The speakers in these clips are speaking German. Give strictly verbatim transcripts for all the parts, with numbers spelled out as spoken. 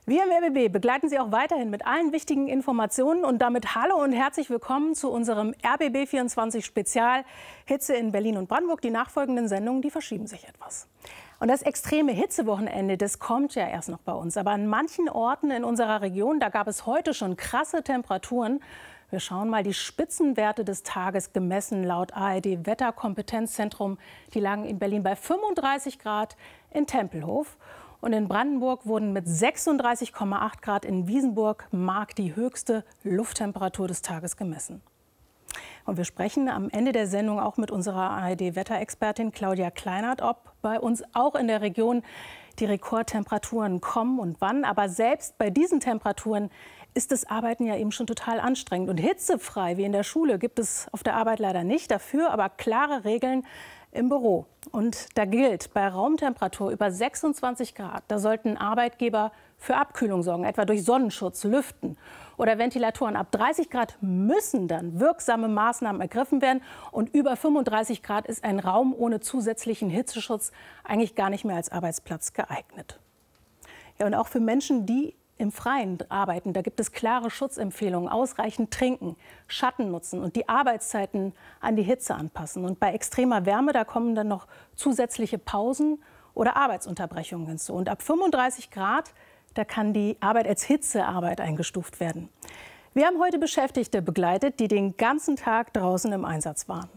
Wir im R B B begleiten Sie auch weiterhin mit allen wichtigen Informationen und damit hallo und herzlich willkommen zu unserem R B B vierundzwanzig Spezial Hitze in Berlin und Brandenburg. Die nachfolgenden Sendungen, die verschieben sich etwas. Und das extreme Hitzewochenende, das kommt ja erst noch bei uns. Aber an manchen Orten in unserer Region, da gab es heute schon krasse Temperaturen. Wir schauen mal die Spitzenwerte des Tages gemessen laut A R D Wetterkompetenzzentrum. Die lagen in Berlin bei fünfunddreißig Grad in Tempelhof. Und in Brandenburg wurden mit sechsunddreißig Komma acht Grad in Wiesenburg Mark die höchste Lufttemperatur des Tages gemessen. Und wir sprechen am Ende der Sendung auch mit unserer A R D-Wetterexpertin Claudia Kleinert, ob bei uns auch in der Region die Rekordtemperaturen kommen und wann. Aber selbst bei diesen Temperaturen ist das Arbeiten ja eben schon total anstrengend. Und hitzefrei wie in der Schule gibt es auf der Arbeit leider nicht. Dafür aber klare Regeln im Büro. Und da gilt, bei Raumtemperatur über sechsundzwanzig Grad, da sollten Arbeitgeber für Abkühlung sorgen, etwa durch Sonnenschutz, Lüften oder Ventilatoren. Ab dreißig Grad müssen dann wirksame Maßnahmen ergriffen werden. Und über fünfunddreißig Grad ist ein Raum ohne zusätzlichen Hitzeschutz eigentlich gar nicht mehr als Arbeitsplatz geeignet. Ja, und auch für Menschen, die im Freien arbeiten, da gibt es klare Schutzempfehlungen, ausreichend trinken, Schatten nutzen und die Arbeitszeiten an die Hitze anpassen. Und bei extremer Wärme, da kommen dann noch zusätzliche Pausen oder Arbeitsunterbrechungen hinzu. Und ab fünfunddreißig Grad, da kann die Arbeit als Hitzearbeit eingestuft werden. Wir haben heute Beschäftigte begleitet, die den ganzen Tag draußen im Einsatz waren.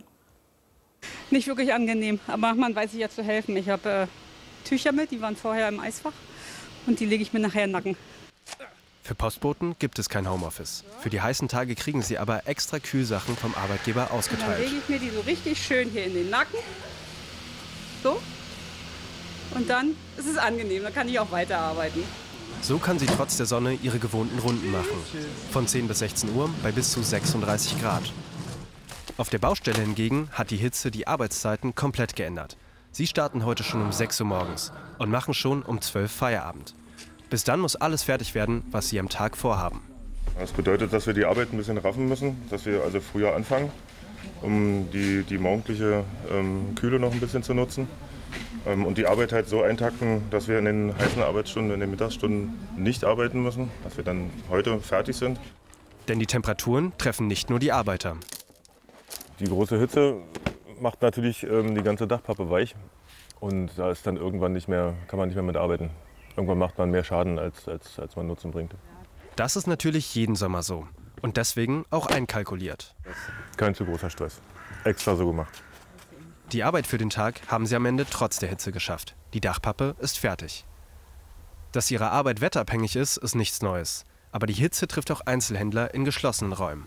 Nicht wirklich angenehm, aber man weiß sich ja zu helfen. Ich habe äh, Tücher mit, die waren vorher im Eisfach und die lege ich mir nachher in den Nacken. Für Postboten gibt es kein Homeoffice. Für die heißen Tage kriegen sie aber extra Kühlsachen vom Arbeitgeber ausgeteilt. Und dann lege ich mir die so richtig schön hier in den Nacken. So. Und dann ist es angenehm, dann kann ich auch weiterarbeiten. So kann sie trotz der Sonne ihre gewohnten Runden machen. Von zehn bis sechzehn Uhr bei bis zu sechsunddreißig Grad. Auf der Baustelle hingegen hat die Hitze die Arbeitszeiten komplett geändert. Sie starten heute schon um sechs Uhr morgens und machen schon um zwölf Feierabend. Bis dann muss alles fertig werden, was sie am Tag vorhaben. Das bedeutet, dass wir die Arbeit ein bisschen raffen müssen, dass wir also früher anfangen, um die, die morgendliche ähm, Kühle noch ein bisschen zu nutzen. Ähm, und die Arbeit halt so eintakten, dass wir in den heißen Arbeitsstunden, in den Mittagsstunden nicht arbeiten müssen, dass wir dann heute fertig sind. Denn die Temperaturen treffen nicht nur die Arbeiter. Die große Hitze macht natürlich ähm, die ganze Dachpappe weich. Und da ist dann irgendwann nicht mehr, kann man nicht mehr mitarbeiten. Irgendwann macht man mehr Schaden, als, als, als man Nutzen bringt. Das ist natürlich jeden Sommer so. Und deswegen auch einkalkuliert. Kein zu großer Stress. Extra so gemacht. Die Arbeit für den Tag haben sie am Ende trotz der Hitze geschafft. Die Dachpappe ist fertig. Dass ihre Arbeit wetterabhängig ist, ist nichts Neues. Aber die Hitze trifft auch Einzelhändler in geschlossenen Räumen.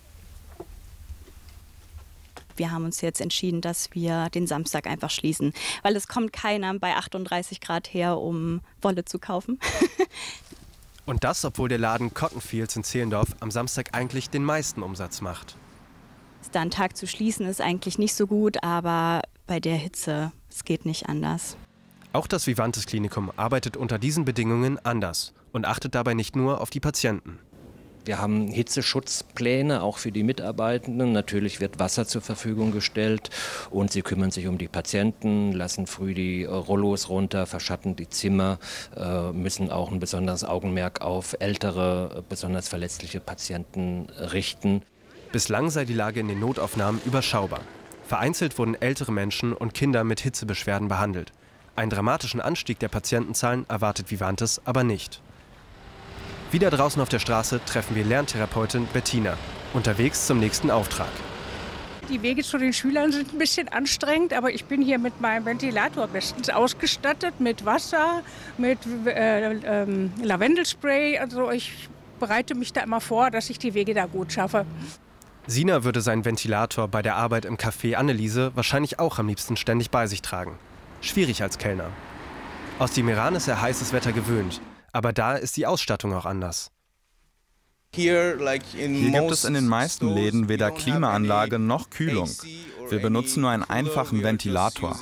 Wir haben uns jetzt entschieden, dass wir den Samstag einfach schließen, weil es kommt keiner bei achtunddreißig Grad her, um Wolle zu kaufen. Und das, obwohl der Laden Cotton Fields in Zehlendorf am Samstag eigentlich den meisten Umsatz macht. Da einen Tag zu schließen ist eigentlich nicht so gut, aber bei der Hitze, es geht nicht anders. Auch das Vivantes Klinikum arbeitet unter diesen Bedingungen anders und achtet dabei nicht nur auf die Patienten. Wir haben Hitzeschutzpläne, auch für die Mitarbeitenden. Natürlich wird Wasser zur Verfügung gestellt und sie kümmern sich um die Patienten, lassen früh die Rollos runter, verschatten die Zimmer, äh, müssen auch ein besonderes Augenmerk auf ältere, besonders verletzliche Patienten richten. Bislang sei die Lage in den Notaufnahmen überschaubar. Vereinzelt wurden ältere Menschen und Kinder mit Hitzebeschwerden behandelt. Einen dramatischen Anstieg der Patientenzahlen erwartet Vivantes aber nicht. Wieder draußen auf der Straße treffen wir Lerntherapeutin Bettina, unterwegs zum nächsten Auftrag. Die Wege zu den Schülern sind ein bisschen anstrengend, aber ich bin hier mit meinem Ventilator bestens ausgestattet, mit Wasser, mit äh, äh, Lavendelspray. Also ich bereite mich da immer vor, dass ich die Wege da gut schaffe. Sina würde seinen Ventilator bei der Arbeit im Café Anneliese wahrscheinlich auch am liebsten ständig bei sich tragen. Schwierig als Kellner. Aus dem Iran ist er heißes Wetter gewöhnt. Aber da ist die Ausstattung auch anders. Hier gibt es in den meisten Läden weder Klimaanlage noch Kühlung. Wir benutzen nur einen einfachen Ventilator.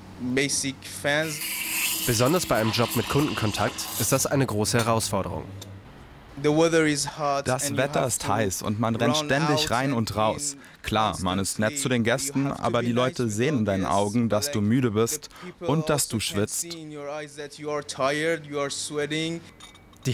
Besonders bei einem Job mit Kundenkontakt ist das eine große Herausforderung. Das Wetter ist heiß und man rennt ständig rein und raus. Klar, man ist nett zu den Gästen, aber die Leute sehen in deinen Augen, dass du müde bist und dass du schwitzt.